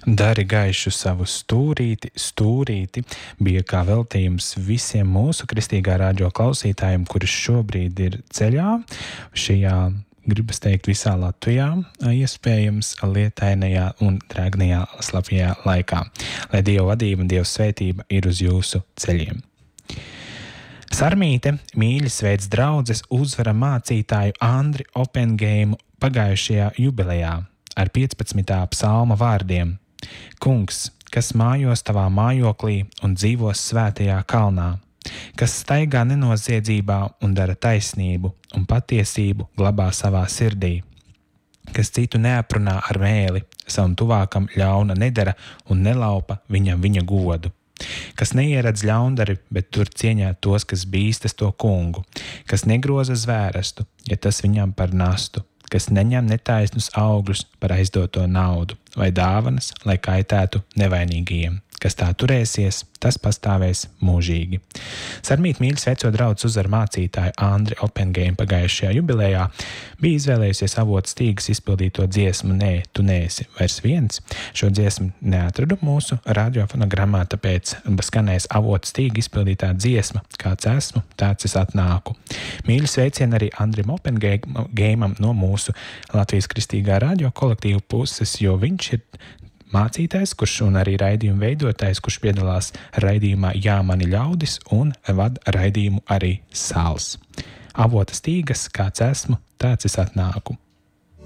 Dari gaišu savu stūrīti, stūrīti bija kā veltījums visiem mūsu kristīgā radio klausītājiem, kurus šobrīd ir ceļā šajā, gribas teikt, visā Latvijā, iespējams lietainajā un drēgnajā slapjajā laikā. Lai Dieva vadība un Dieva svētība ir uz jūsu ceļiem. Sarmīte mīļi sveic draudzes uzvara mācītāju Andri Opengeimu pagājušajā jubilejā ar 15. psalma vārdiem: Kungs, kas mājos tavā mājoklī un dzīvos svētajā kalnā, kas staigā nenoziedzībā un dara taisnību un patiesību glabā savā sirdī, kas citu neaprunā ar mēli, savam tuvākam ļauna nedara un nelaupa viņam viņa godu, kas neieredz ļaundari, bet tur cieņā tos, kas bīstas to kungu, kas negroza zvērestu, ja tas viņam par nastu, kas neņem netaisnus augļus par aizdoto naudu vai dāvanas, lai kaitētu nevainīgajiem. Kas tā turēsies, tas pastāvēs mūžīgi. Sarmīt mīļi sveicot draudz uzvaru mācītāju Andri Opengeimu pagājušajā jubilejā, bija izvēlējusies Avotu Stīgas izpildīto dziesmu Nē, tu neesi vairs viens. Šo dziesmu neatradu mūsu radiofonogrammā, tāpēc skanēs Avotu Stīga izpildītā dziesma Kāds esmu, tāds es atnāku. Mīļi sveicieni arī Andrim Opengeimam no mūsu Latvijas kristīgā radio kolektīva puses, jo viņš ir mācītājs, kurš un arī raidījuma veidotājs, kurš piedalās raidījumā Jā, mani ļaudis un vada raidījumu arī Sāls. Avota Stīgas, kāds esmu, tāds es atnāku.